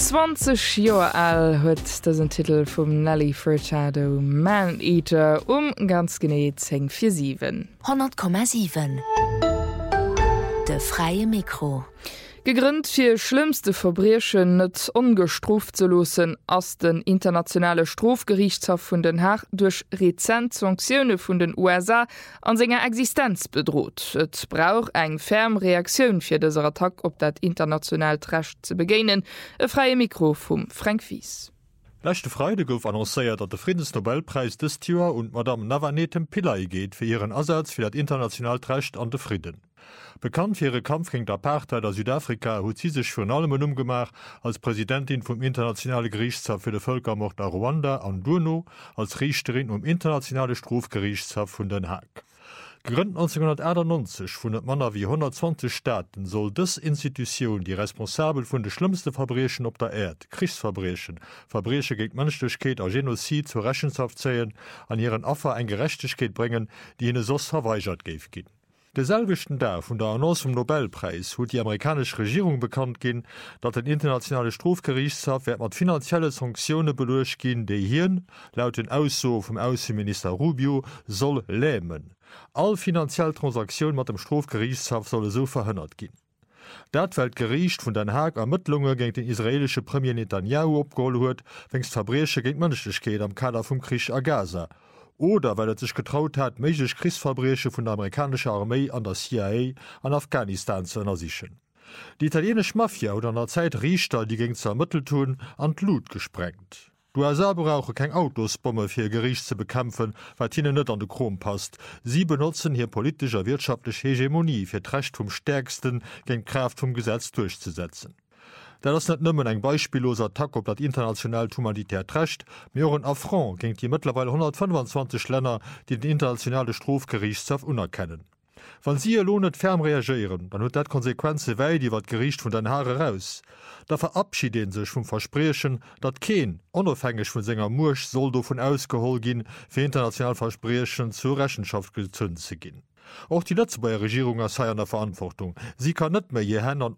20 Jahre alt huet dësen Titel vum Nelly Furtado Man-Eater ganz genéet 1047. 100,7 De freie Mikro. Gegrünnt fir schlimmste Verbrechen net ungestruft ze losen ass den internationale Strafgerichtshof vun Den Haag durch rezent Sanktionune vun den USA an senger Existenz bedroht. Et brauch eng ferm Reaktionun fir deser Attack op dat international Recht ze begenen. E freie Mikro vum Frank Wies. Lechte Freide gouf annoncéiert, dat der Friedensnobelpreis des Jahr und Madame Navanethem Pillay geht fir ihren Ersatz fir dat international Recht an de Frieden. Bekannt fir ihre Kampf gegen d'Apartheid aus Südafrika huet sie sech vun allem umgemacht als Präsidentin vom internationale Gerichtshof für de Völkermord a Ruanda an Durno, als Richterin internationale Strafgerichtshof vun Den Haag. Gegründet 1991 vun Manner wie 120 Staaten soll dës Institution die responsabel vun de schlimmste Verbrechen op der Erde, Kriegsverbrechen, Verbrechen gegen Menschlichkeit a Genozid zur Rechenschaft zählen, an ihren Opfer ein Gerechtigkeit bringen, die ihnen sos verweigert geif gin. Deselwichten da vun der Annonce vom Nobelpreis huet die amerikanische Regierung bekannt gin, dat den internationale Strafgerichtshof mat finanzielle Sanktionen beluch gin, déi hien, laut den Ausso vom Außenminister Rubio, soll lähmen. All finanzielle Transaktionen mat dem Strafgerichtshof solle so verhënnert gin. Dat Welt Gericht vun Den Haag Ermittlungen gegen den israelische Premier Netanyahu opgeholt huet, wennst Verbrechen gegen Menschlichkeit am Kader vom Krieg a Gaza. Oder weil sich getraut hat, möglich Kriegsverbrechen von der amerikanischen Armee an der CIA an Afghanistan zu ersichern. Die italienische Mafia oder an der Zeit Richter, die gegen zu ermitteln tun, an Blut gesprengt. Die USA brauchen kein Autosbombe für ihr Gericht zu bekämpfen, weil ihnen nicht an den Kron passt. Sie benutzen hier politische wirtschaftliche Hegemonie für das Recht vom Stärksten gegen Kraft vom Gesetz durchzusetzen. Da das net nëmmen eng beispielloser Attack op dat international humanitär Recht, mir ein Affront gegen die mittlerweile 125 Länder, die den internationale Strafgerichtshof unerkennen. Wann sie lohnet ferm reagieren, dann huet dat Konsequenze wei, die wat Gericht von den Haare raus. Da verabschieden sich vom Versprechen, dat kein, unabhängig von senger Mursch, soll davon ausgeholt gin, für international Versprechen zur Rechenschaft gezünnt zu gin. Auch die letzte Regierung als an der Verantwortung. Sie kann net mehr je Hände an